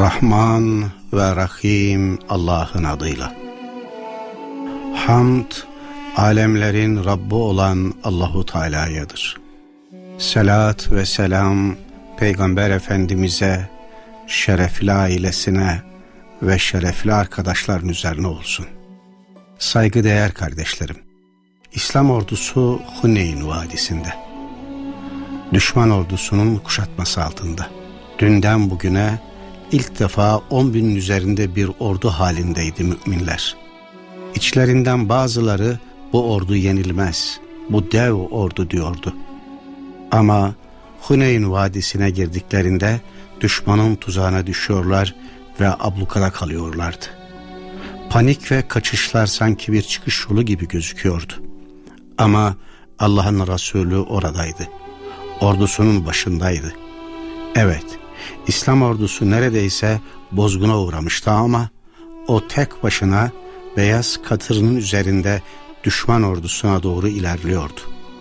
Rahman ve Rahim Allah'ın adıyla. Hamd, alemlerin Rabbi olan Allahu Teala'yadır. Selat ve selam Peygamber Efendimiz'e, şerefli ailesine ve şerefli arkadaşların üzerine olsun. Saygıdeğer kardeşlerim, İslam ordusu Huneyn Vadisi'nde, düşman ordusunun kuşatması altında. Dünden bugüne ilk defa 10.000'in üzerinde bir ordu halindeydi müminler. İçlerinden bazıları bu ordu yenilmez, bu dev ordu diyordu. Ama Huneyn Vadisi'ne girdiklerinde düşmanın tuzağına düşüyorlar ve ablukada kalıyorlardı. Panik ve kaçışlar sanki bir çıkış yolu gibi gözüküyordu. Ama Allah'ın Resulü oradaydı. Ordusunun başındaydı. Evet, İslam ordusu neredeyse bozguna uğramıştı ama o tek başına beyaz katırının üzerinde düşman ordusuna doğru ilerliyordu.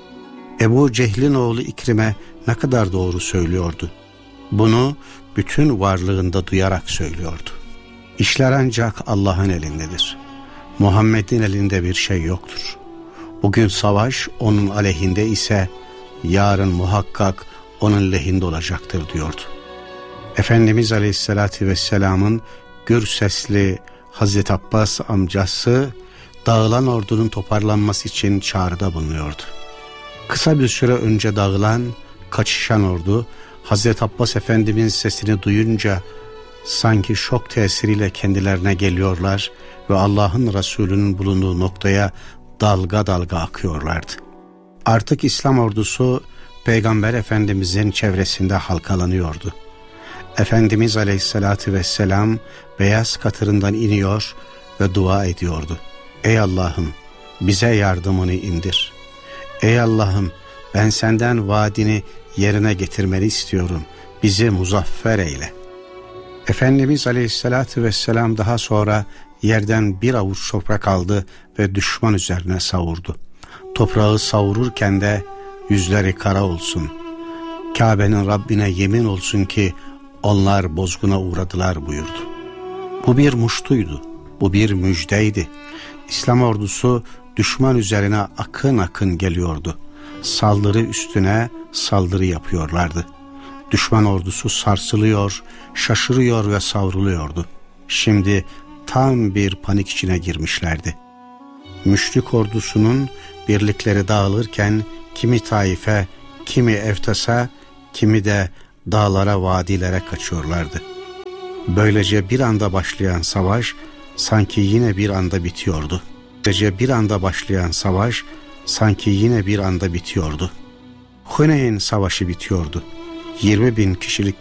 Ebu Cehil'in oğlu İkrim'e ne kadar doğru söylüyordu. Bunu bütün varlığında duyarak söylüyordu. İşler ancak Allah'ın elindedir. Muhammed'in elinde bir şey yoktur. Bugün savaş onun aleyhinde ise yarın muhakkak onun lehinde olacaktır diyordu. Efendimiz Aleyhisselatü Vesselam'ın gür sesli Hazreti Abbas amcası dağılan ordunun toparlanması için çağrıda bulunuyordu. Kısa bir süre önce dağılan, kaçışan ordu Hazreti Abbas Efendimiz'in sesini duyunca sanki şok tesiriyle kendilerine geliyorlar ve Allah'ın Resulü'nün bulunduğu noktaya dalga dalga akıyorlardı. Artık İslam ordusu Peygamber Efendimiz'in çevresinde halkalanıyordu. Efendimiz Aleyhisselatü Vesselam beyaz katırından iniyor ve dua ediyordu. Ey Allah'ım, bize yardımını indir. Ey Allah'ım, ben senden vaadini yerine getirmeni istiyorum. Bizi muzaffer eyle. Efendimiz Aleyhisselatü Vesselam daha sonra yerden bir avuç toprak aldı ve düşman üzerine savurdu. Toprağı savururken de yüzleri kara olsun, Kabe'nin Rabbine yemin olsun ki onlar bozguna uğradılar buyurdu. Bu bir muştuydu, bu bir müjdeydi. İslam ordusu düşman üzerine akın akın geliyordu. Saldırı üstüne saldırı yapıyorlardı. Düşman ordusu sarsılıyor, şaşırıyor ve savruluyordu. Şimdi tam bir panik içine girmişlerdi. Müşrik ordusunun birlikleri dağılırken kimi Taif'e, kimi Eftas'a, kimi de dağlara, vadilere kaçıyorlardı. Böylece bir anda başlayan savaş sanki yine bir anda bitiyordu. Huneyn savaşı bitiyordu. 20.000 kişilik